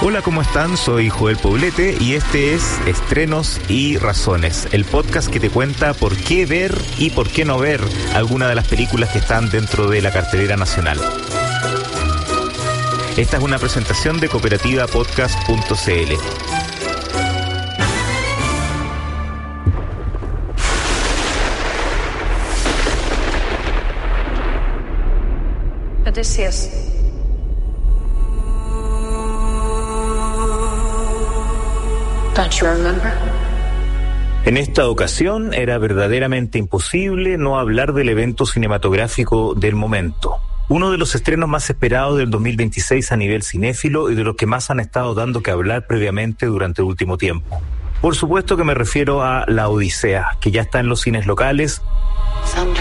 Hola, ¿cómo están? Soy Joel Poblete y este es Estrenos y Razones, el podcast que te cuenta por qué ver y por qué no ver alguna de las películas que están dentro de la cartelera nacional. Esta es una presentación de cooperativapodcast.cl. Odysseus. Don't you remember? En esta ocasión era verdaderamente imposible no hablar del evento cinematográfico del momento. Uno de los estrenos más esperados del 2026 a nivel cinéfilo y de los que más han estado dando que hablar previamente durante el último tiempo. Por supuesto que me refiero a La Odisea, que ya está en los cines locales. Thunder.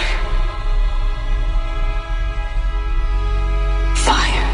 Fire.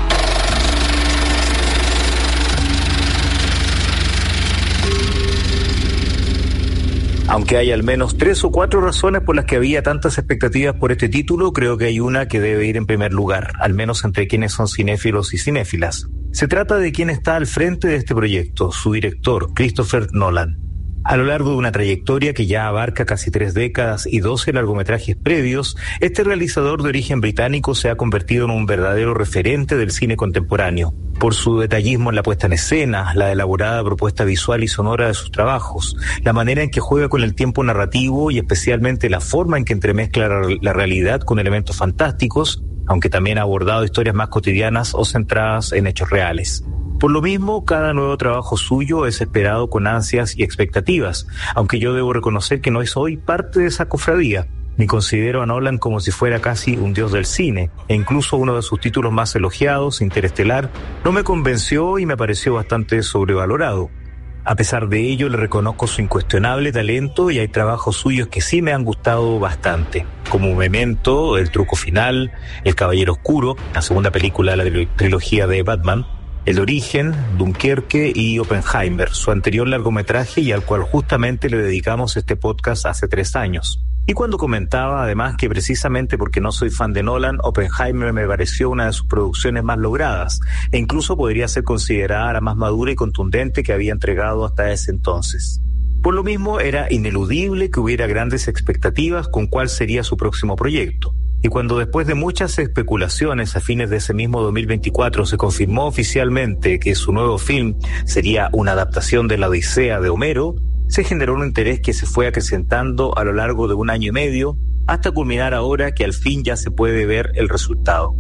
Aunque hay al menos 3 o 4 razones por las que había tantas expectativas por este título, creo que hay una que debe ir en primer lugar, al menos entre quienes son cinéfilos y cinéfilas. Se trata de quien está al frente de este proyecto, su director, Christopher Nolan. A lo largo de una trayectoria que ya abarca casi 3 décadas y 12 largometrajes previos, este realizador de origen británico se ha convertido en un verdadero referente del cine contemporáneo. Por su detallismo en la puesta en escena, la elaborada propuesta visual y sonora de sus trabajos, la manera en que juega con el tiempo narrativo y especialmente la forma en que entremezcla la realidad con elementos fantásticos, aunque también ha abordado historias más cotidianas o centradas en hechos reales. Por lo mismo, cada nuevo trabajo suyo es esperado con ansias y expectativas, aunque yo debo reconocer que no soy parte de esa cofradía, ni considero a Nolan como si fuera casi un dios del cine, e incluso uno de sus títulos más elogiados, Interestelar, no me convenció y me pareció bastante sobrevalorado. A pesar de ello, le reconozco su incuestionable talento y hay trabajos suyos que sí me han gustado bastante, como Memento, El truco final, El caballero oscuro, la segunda película de la trilogía de Batman, El origen, Dunkerque y Oppenheimer, su anterior largometraje y al cual justamente le dedicamos este podcast hace 3 años. Y cuando comentaba además que precisamente porque no soy fan de Nolan, Oppenheimer me pareció una de sus producciones más logradas e incluso podría ser considerada la más madura y contundente que había entregado hasta ese entonces. Por lo mismo era ineludible que hubiera grandes expectativas con cuál sería su próximo proyecto. Y cuando después de muchas especulaciones a fines de ese mismo 2024 se confirmó oficialmente que su nuevo film sería una adaptación de La Odisea de Homero, se generó un interés que se fue acrecentando a lo largo de 1 año y medio, hasta culminar ahora que al fin ya se puede ver el resultado.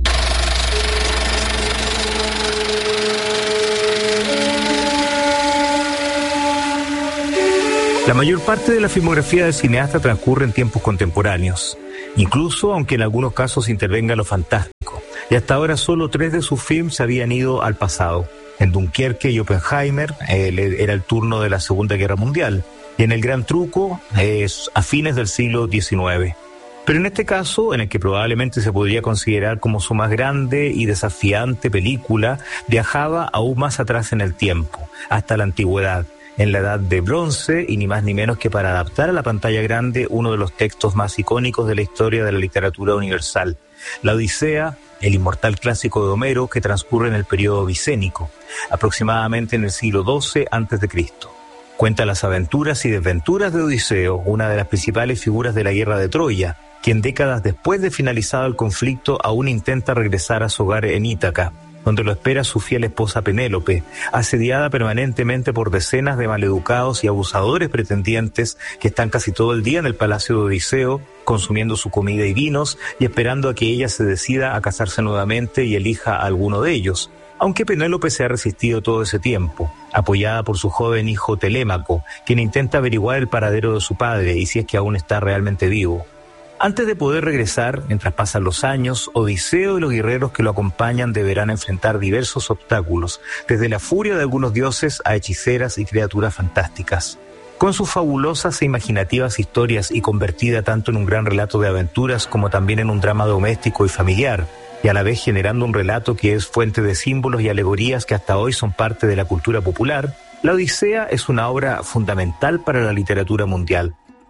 La mayor parte de la filmografía del cineasta transcurre en tiempos contemporáneos, incluso aunque en algunos casos intervenga lo fantástico, y hasta ahora solo 3 de sus films se habían ido al pasado. En Dunkerque y Oppenheimer era el turno de la Segunda Guerra Mundial, y en El gran truco es a fines del siglo XIX. Pero en este caso, en el que probablemente se podría considerar como su más grande y desafiante película, viajaba aún más atrás en el tiempo, hasta la antigüedad, en la Edad de Bronce, y ni más ni menos que para adaptar a la pantalla grande uno de los textos más icónicos de la historia de la literatura universal, La Odisea, el inmortal clásico de Homero que transcurre en el periodo micénico, aproximadamente en el siglo XII a.C. Cuenta las aventuras y desventuras de Odiseo, una de las principales figuras de la guerra de Troya, quien décadas después de finalizado el conflicto aún intenta regresar a su hogar en Ítaca, donde lo espera su fiel esposa Penélope, asediada permanentemente por decenas de maleducados y abusadores pretendientes que están casi todo el día en el palacio de Odiseo, consumiendo su comida y vinos y esperando a que ella se decida a casarse nuevamente y elija a alguno de ellos. Aunque Penélope se ha resistido todo ese tiempo, apoyada por su joven hijo Telémaco, quien intenta averiguar el paradero de su padre y si es que aún está realmente vivo. Antes de poder regresar, mientras pasan los años, Odiseo y los guerreros que lo acompañan deberán enfrentar diversos obstáculos, desde la furia de algunos dioses a hechiceras y criaturas fantásticas. Con sus fabulosas e imaginativas historias y convertida tanto en un gran relato de aventuras como también en un drama doméstico y familiar, y a la vez generando un relato que es fuente de símbolos y alegorías que hasta hoy son parte de la cultura popular, La Odisea es una obra fundamental para la literatura mundial.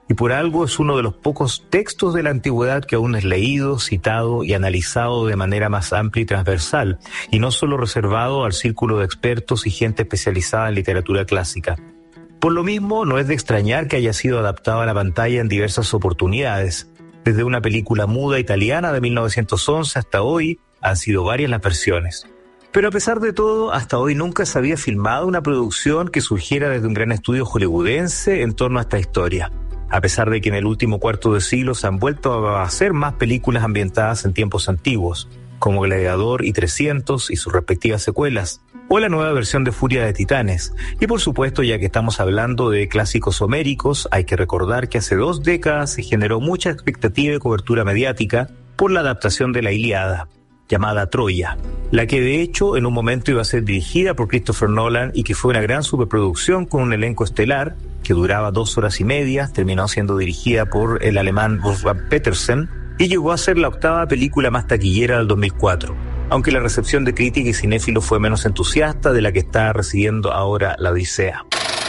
y por algo es uno de los pocos textos de la antigüedad que aún es leído, citado y analizado de manera más amplia y transversal, y no solo reservado al círculo de expertos y gente especializada en literatura clásica. Por lo mismo, no es de extrañar que haya sido adaptado a la pantalla en diversas oportunidades. Desde una película muda italiana de 1911 hasta hoy, han sido varias las versiones. Pero a pesar de todo, hasta hoy nunca se había filmado una producción que surgiera desde un gran estudio hollywoodense en torno a esta historia. A pesar de que en el último cuarto de siglo se han vuelto a hacer más películas ambientadas en tiempos antiguos, como Gladiador y 300 y sus respectivas secuelas, o la nueva versión de Furia de Titanes. Y por supuesto, ya que estamos hablando de clásicos homéricos, hay que recordar que hace 2 décadas se generó mucha expectativa y cobertura mediática por la adaptación de la Ilíada, llamada Troya, la que de hecho en un momento iba a ser dirigida por Christopher Nolan y que fue una gran superproducción con un elenco estelar que duraba 2 horas y media, terminó siendo dirigida por el alemán Wolfgang Petersen y llegó a ser la 8ª película más taquillera del 2004, aunque la recepción de crítica y cinéfilos fue menos entusiasta de la que está recibiendo ahora La Odisea.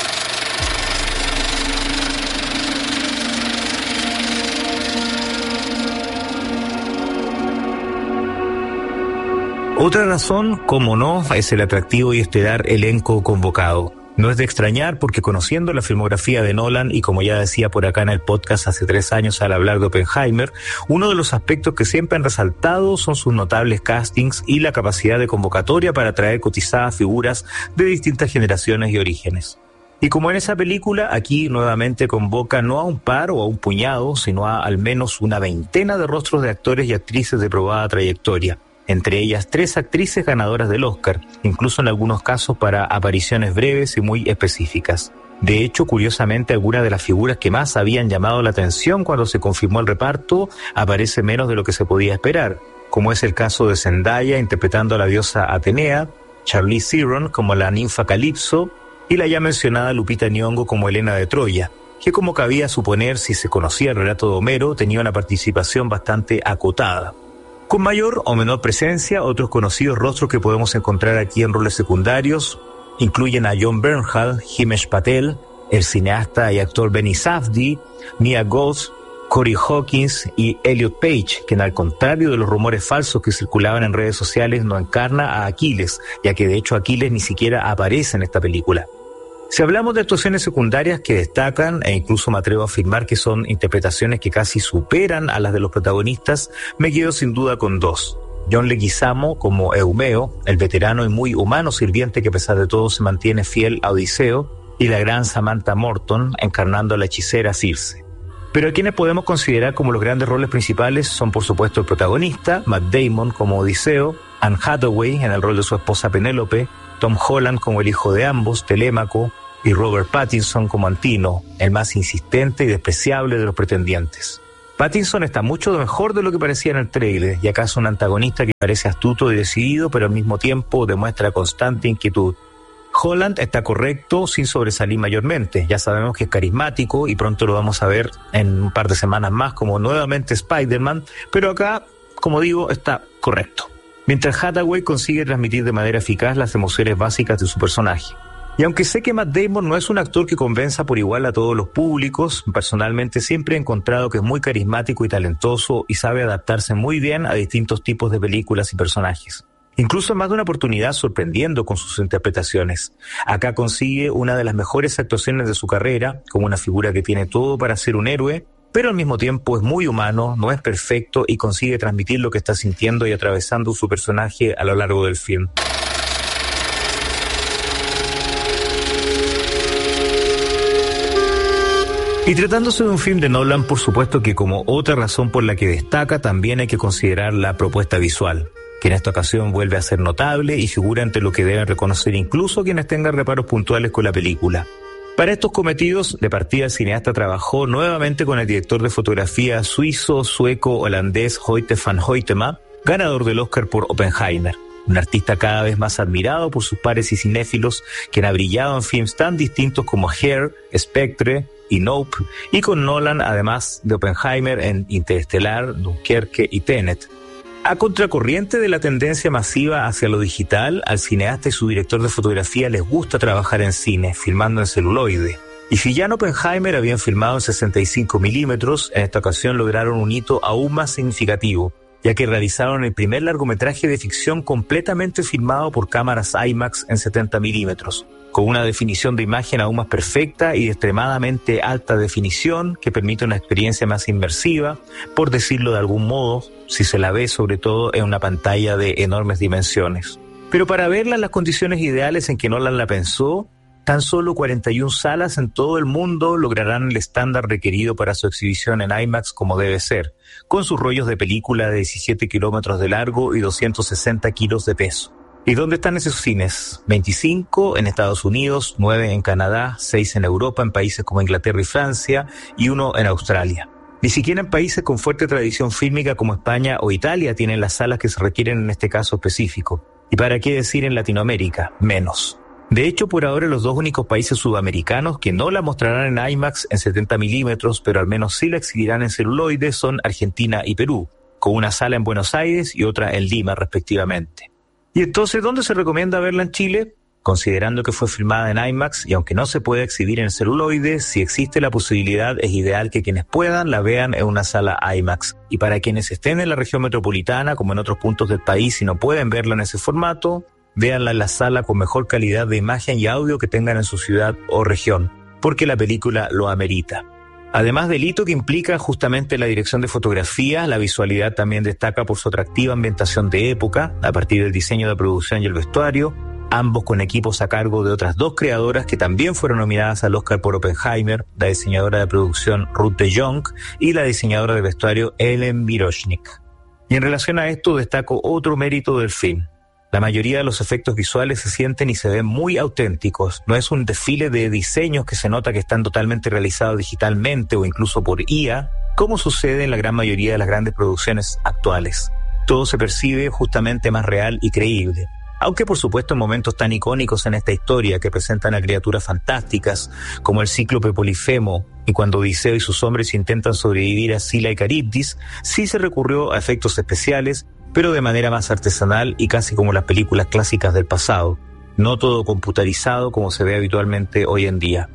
Otra razón, como no, es el atractivo y estelar elenco convocado. No es de extrañar porque conociendo la filmografía de Nolan y como ya decía por acá en el podcast hace 3 años al hablar de Oppenheimer, uno de los aspectos que siempre han resaltado son sus notables castings y la capacidad de convocatoria para traer cotizadas figuras de distintas generaciones y orígenes. Y como en esa película, aquí nuevamente convoca no a un par o a un puñado, sino a al menos una veintena de rostros de actores y actrices de probada trayectoria. Entre ellas 3 actrices ganadoras del Oscar, incluso en algunos casos para apariciones breves y muy específicas. De hecho, curiosamente, algunas de las figuras que más habían llamado la atención cuando se confirmó el reparto aparece menos de lo que se podía esperar, como es el caso de Zendaya interpretando a la diosa Atenea, Charlize Theron como la ninfa Calipso y la ya mencionada Lupita Nyong'o como Helena de Troya, que como cabía suponer si se conocía el relato de Homero tenía una participación bastante acotada. Con mayor o menor presencia, otros conocidos rostros que podemos encontrar aquí en roles secundarios incluyen a Jon Bernthal, Himesh Patel, el cineasta y actor Benny Safdie, Mia Goth, Corey Hawkins y Elliot Page, quien al contrario de los rumores falsos que circulaban en redes sociales no encarna a Aquiles, ya que de hecho Aquiles ni siquiera aparece en esta película. Si hablamos de actuaciones secundarias que destacan, e incluso me atrevo a afirmar que son interpretaciones que casi superan a las de los protagonistas, me quedo sin duda con 2. John Leguizamo como Eumeo, el veterano y muy humano sirviente que a pesar de todo se mantiene fiel a Odiseo, y la gran Samantha Morton encarnando a la hechicera Circe. Pero a quienes podemos considerar como los grandes roles principales son por supuesto el protagonista, Matt Damon como Odiseo, Anne Hathaway en el rol de su esposa Penélope, Tom Holland como el hijo de ambos, Telémaco, y Robert Pattinson como Antino, el más insistente y despreciable de los pretendientes. Pattinson está mucho mejor de lo que parecía en el tráiler, y acaso un antagonista que parece astuto y decidido, pero al mismo tiempo demuestra constante inquietud. Holland está correcto sin sobresalir mayormente, ya sabemos que es carismático y pronto lo vamos a ver en un par de semanas más como nuevamente Spider-Man, pero acá, como digo, está correcto. Mientras Hathaway consigue transmitir de manera eficaz las emociones básicas de su personaje. Y aunque sé que Matt Damon no es un actor que convenza por igual a todos los públicos, personalmente siempre he encontrado que es muy carismático y talentoso y sabe adaptarse muy bien a distintos tipos de películas y personajes. Incluso en más de una oportunidad sorprendiendo con sus interpretaciones. Acá consigue una de las mejores actuaciones de su carrera, como una figura que tiene todo para ser un héroe, pero al mismo tiempo es muy humano, no es perfecto y consigue transmitir lo que está sintiendo y atravesando su personaje a lo largo del film. Y tratándose de un film de Nolan, por supuesto que como otra razón por la que destaca, también hay que considerar la propuesta visual, que en esta ocasión vuelve a ser notable y figura entre lo que deben reconocer incluso quienes tengan reparos puntuales con la película. Para estos cometidos, de partida el cineasta trabajó nuevamente con el director de fotografía sueco-holandés Hoyte van Hoytema, ganador del Oscar por Oppenheimer. Un artista cada vez más admirado por sus pares y cinéfilos, quien ha brillado en films tan distintos como Hair, Spectre y Nope, y con Nolan, además de Oppenheimer, en Interestelar, Dunkerque y Tenet. A contracorriente de la tendencia masiva hacia lo digital, al cineasta y su director de fotografía les gusta trabajar en cine, filmando en celuloide. Y si ya en Oppenheimer habían filmado en 65 milímetros, en esta ocasión lograron un hito aún más significativo, ya que realizaron el primer largometraje de ficción completamente filmado por cámaras IMAX en 70 milímetros, con una definición de imagen aún más perfecta y de extremadamente alta definición que permite una experiencia más inmersiva, por decirlo de algún modo, si se la ve sobre todo en una pantalla de enormes dimensiones. Pero para verla en las condiciones ideales en que Nolan la pensó, tan solo 41 salas en todo el mundo lograrán el estándar requerido para su exhibición en IMAX como debe ser, con sus rollos de película de 17 kilómetros de largo y 260 kilos de peso. ¿Y dónde están esos cines? 25 en Estados Unidos, 9 en Canadá, 6 en Europa, en países como Inglaterra y Francia, y 1 en Australia. Ni siquiera en países con fuerte tradición fílmica como España o Italia tienen las salas que se requieren en este caso específico. ¿Y para qué decir en Latinoamérica? Menos. De hecho, por ahora los dos únicos países sudamericanos que no la mostrarán en IMAX en 70 milímetros, pero al menos sí la exhibirán en celuloide, son Argentina y Perú, con una sala en Buenos Aires y otra en Lima, respectivamente. ¿Y entonces dónde se recomienda verla en Chile? Considerando que fue filmada en IMAX y aunque no se puede exhibir en celuloide, si existe la posibilidad es ideal que quienes puedan la vean en una sala IMAX. Y para quienes estén en la región metropolitana, como en otros puntos del país y no pueden verla en ese formato, véanla en la sala con mejor calidad de imagen y audio que tengan en su ciudad o región, porque la película lo amerita. Además del hito que implica justamente la dirección de fotografía, la visualidad también destaca por su atractiva ambientación de época, a partir del diseño de producción y el vestuario, ambos con equipos a cargo de otras dos creadoras que también fueron nominadas al Oscar por Oppenheimer, la diseñadora de producción Ruth de Jong y la diseñadora de vestuario Ellen Miroshnik. Y en relación a esto destaco otro mérito del film. La mayoría de los efectos visuales se sienten y se ven muy auténticos. No es un desfile de diseños que se nota que están totalmente realizados digitalmente o incluso por IA, como sucede en la gran mayoría de las grandes producciones actuales. Todo se percibe justamente más real y creíble. Aunque por supuesto en momentos tan icónicos en esta historia que presentan a criaturas fantásticas como el cíclope Polifemo y cuando Odiseo y sus hombres intentan sobrevivir a Scylla y Caribdis, sí se recurrió a efectos especiales, pero de manera más artesanal y casi como las películas clásicas del pasado, no todo computarizado como se ve habitualmente hoy en día.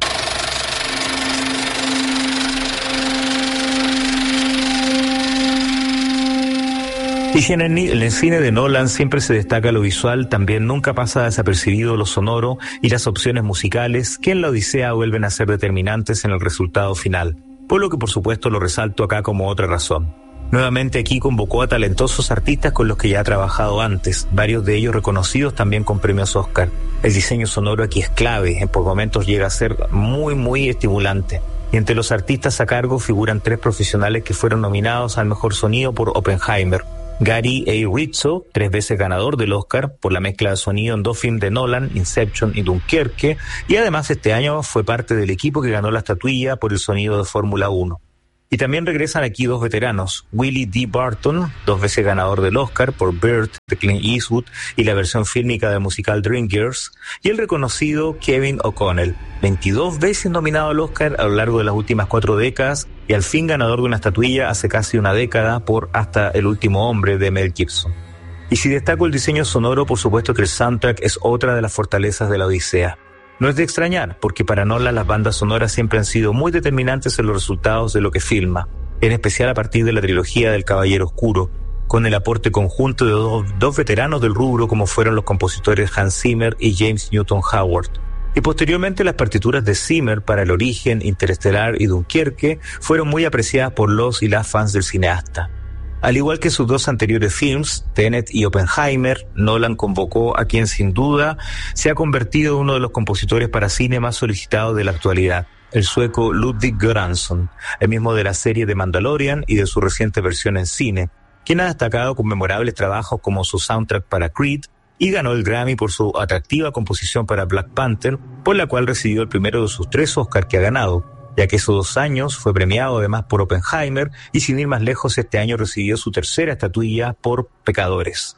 Y si en el cine de Nolan siempre se destaca lo visual, también nunca pasa desapercibido lo sonoro y las opciones musicales que en la Odisea vuelven a ser determinantes en el resultado final, por lo que por supuesto lo resalto acá como otra razón. Nuevamente aquí convocó a talentosos artistas con los que ya ha trabajado antes, varios de ellos reconocidos también con premios Oscar. El diseño sonoro aquí es clave, por momentos llega a ser muy estimulante. Y entre los artistas a cargo figuran 3 profesionales que fueron nominados al mejor sonido por Oppenheimer. Gary A. Rizzo, 3 veces ganador del Oscar por la mezcla de sonido en 2 films de Nolan, Inception y Dunkerque, y además este año fue parte del equipo que ganó la estatuilla por el sonido de Fórmula 1. Y también regresan aquí 2 veteranos, Willie D. Barton, 2 veces ganador del Oscar por Bird de Clint Eastwood y la versión fílmica del musical Dreamgirls, y el reconocido Kevin O'Connell, 22 veces nominado al Oscar a lo largo de las últimas 4 décadas y al fin ganador de una estatuilla hace casi una década por Hasta el último hombre de Mel Gibson. Y si destaco el diseño sonoro, por supuesto que el soundtrack es otra de las fortalezas de la Odisea. No es de extrañar, porque para Nolan las bandas sonoras siempre han sido muy determinantes en los resultados de lo que filma, en especial a partir de la trilogía del Caballero Oscuro, con el aporte conjunto de dos veteranos del rubro como fueron los compositores Hans Zimmer y James Newton Howard. Y posteriormente las partituras de Zimmer para El Origen, Interestelar y Dunkerque fueron muy apreciadas por los y las fans del cineasta. Al igual que sus 2 anteriores films, Tenet y Oppenheimer, Nolan convocó a quien sin duda se ha convertido en uno de los compositores para cine más solicitados de la actualidad, el sueco Ludwig Göransson, el mismo de la serie The Mandalorian y de su reciente versión en cine, quien ha destacado con memorables trabajos como su soundtrack para Creed y ganó el Grammy por su atractiva composición para Black Panther, por la cual recibió el primero de sus 3 Oscars que ha ganado, ya que esos 2 años fue premiado además por Oppenheimer y sin ir más lejos este año recibió su 3ª estatuilla por Pecadores.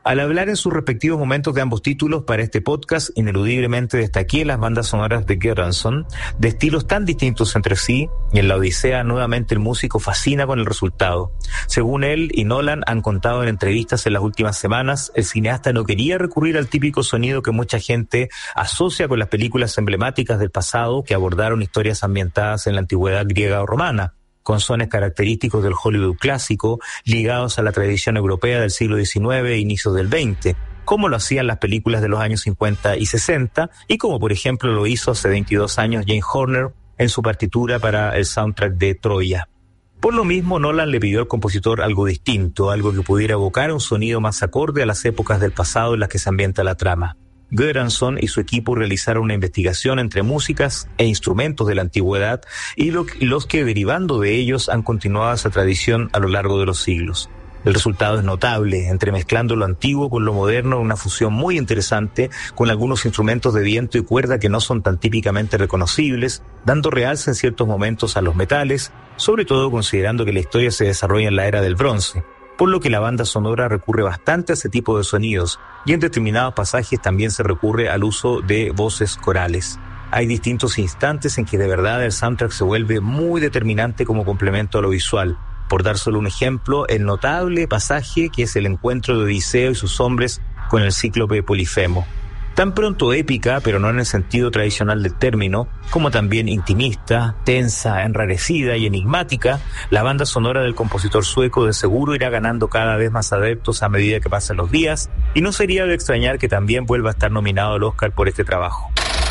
Al hablar en sus respectivos momentos de ambos títulos para este podcast, ineludiblemente destaqué las bandas sonoras de Göransson, de estilos tan distintos entre sí, y en La Odisea nuevamente el músico fascina con el resultado. Según él y Nolan han contado en entrevistas en las últimas semanas, el cineasta no quería recurrir al típico sonido que mucha gente asocia con las películas emblemáticas del pasado que abordaron historias ambientadas en la antigüedad griega o romana, con sones característicos del Hollywood clásico, ligados a la tradición europea del siglo XIX e inicios del XX, como lo hacían las películas de los años 50 y 60, y como por ejemplo lo hizo hace 22 años James Horner en su partitura para el soundtrack de Troya. Por lo mismo, Nolan le pidió al compositor algo distinto, algo que pudiera evocar un sonido más acorde a las épocas del pasado en las que se ambienta la trama. Göransson y su equipo realizaron una investigación entre músicas e instrumentos de la antigüedad y los que derivando de ellos han continuado esa tradición a lo largo de los siglos. El resultado es notable, entremezclando lo antiguo con lo moderno en una fusión muy interesante con algunos instrumentos de viento y cuerda que no son tan típicamente reconocibles, dando realce en ciertos momentos a los metales, sobre todo considerando que la historia se desarrolla en la era del bronce, por lo que la banda sonora recurre bastante a ese tipo de sonidos y en determinados pasajes también se recurre al uso de voces corales. Hay distintos instantes en que de verdad el soundtrack se vuelve muy determinante como complemento a lo visual. Por dar solo un ejemplo, el notable pasaje que es el encuentro de Odiseo y sus hombres con el cíclope Polifemo. Tan pronto épica, pero no en el sentido tradicional del término, como también intimista, tensa, enrarecida y enigmática, la banda sonora del compositor sueco de seguro irá ganando cada vez más adeptos a medida que pasan los días, y no sería de extrañar que también vuelva a estar nominado al Oscar por este trabajo.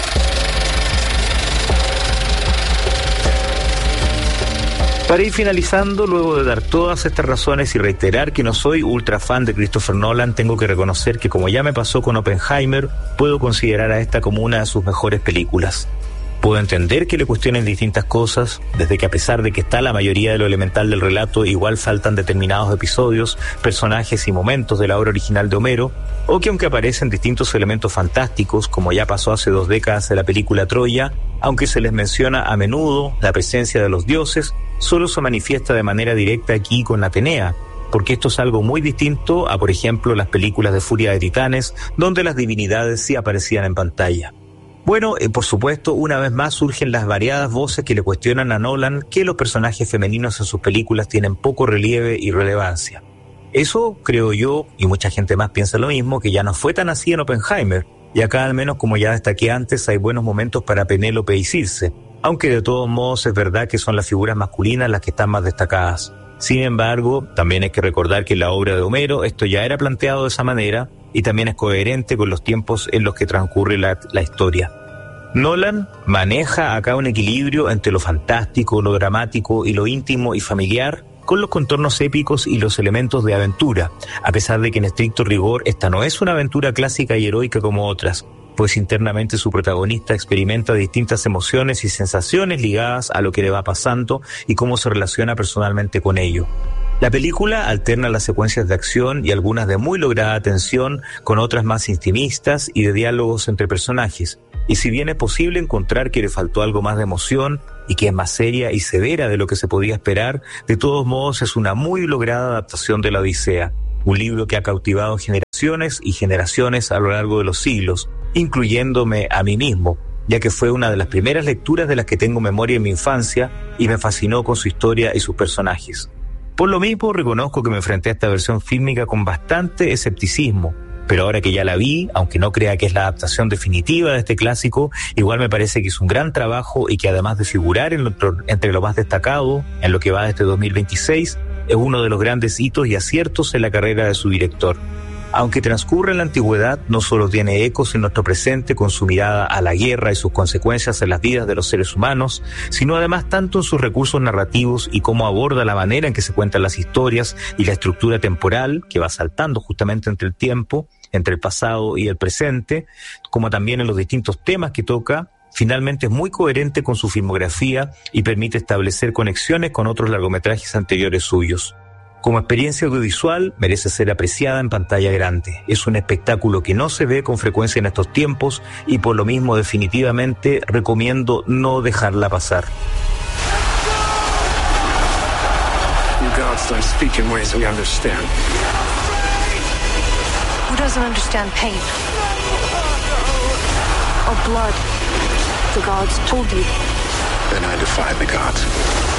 Para ir finalizando, luego de dar todas estas razones y reiterar que no soy ultra fan de Christopher Nolan, tengo que reconocer que como ya me pasó con Oppenheimer, puedo considerar a esta como una de sus mejores películas. Puedo entender que le cuestionen distintas cosas, desde que a pesar de que está la mayoría de lo elemental del relato, igual faltan determinados episodios, personajes y momentos de la obra original de Homero, o que aunque aparecen distintos elementos fantásticos, como ya pasó hace 2 décadas en la película Troya, aunque se les menciona a menudo la presencia de los dioses, solo se manifiesta de manera directa aquí con Atenea, porque esto es algo muy distinto a, por ejemplo, las películas de Furia de Titanes, donde las divinidades sí aparecían en pantalla. Bueno, por supuesto, una vez más surgen las variadas voces que le cuestionan a Nolan que los personajes femeninos en sus películas tienen poco relieve y relevancia. Eso, creo yo, y mucha gente más piensa lo mismo, que ya no fue tan así en Oppenheimer, y acá al menos, como ya destaqué antes, hay buenos momentos para Penélope y Circe, aunque de todos modos es verdad que son las figuras masculinas las que están más destacadas. Sin embargo, también hay que recordar que en la obra de Homero esto ya era planteado de esa manera y también es coherente con los tiempos en los que transcurre la historia. Nolan maneja acá un equilibrio entre lo fantástico, lo dramático y lo íntimo y familiar, con los contornos épicos y los elementos de aventura, a pesar de que en estricto rigor esta no es una aventura clásica y heroica como otras, pues internamente su protagonista experimenta distintas emociones y sensaciones ligadas a lo que le va pasando y cómo se relaciona personalmente con ello. La película alterna las secuencias de acción y algunas de muy lograda tensión con otras más intimistas y de diálogos entre personajes. Y si bien es posible encontrar que le faltó algo más de emoción y que es más seria y severa de lo que se podía esperar, de todos modos es una muy lograda adaptación de la Odisea, un libro que ha cautivado generaciones y generaciones a lo largo de los siglos, incluyéndome a mí mismo, ya que fue una de las primeras lecturas de las que tengo memoria en mi infancia y me fascinó con su historia y sus personajes. Por lo mismo, reconozco que me enfrenté a esta versión fílmica con bastante escepticismo, pero ahora que ya la vi, aunque no crea que es la adaptación definitiva de este clásico, igual me parece que es un gran trabajo y que además de figurar entre lo más destacado en lo que va de este 2026, es uno de los grandes hitos y aciertos en la carrera de su director. Aunque transcurre en la antigüedad, no solo tiene ecos en nuestro presente con su mirada a la guerra y sus consecuencias en las vidas de los seres humanos, sino además tanto en sus recursos narrativos y cómo aborda la manera en que se cuentan las historias y la estructura temporal que va saltando justamente entre el tiempo, entre el pasado y el presente, como también en los distintos temas que toca. Finalmente es muy coherente con su filmografía y permite establecer conexiones con otros largometrajes anteriores suyos. Como experiencia audiovisual, merece ser apreciada en pantalla grande. Es un espectáculo que no se ve con frecuencia en estos tiempos y por lo mismo definitivamente recomiendo no dejarla pasar. You gods don't speak in ways we understand. doesn't understand pain or blood. The gods told you. Then I defy the gods.